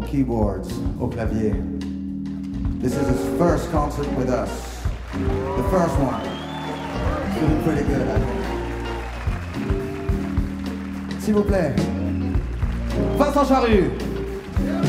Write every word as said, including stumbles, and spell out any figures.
keyboards, au clavier. This is his first concert with us. The first one. It's feeling pretty good, I think. S'il vous plaît, Vincent Charrue.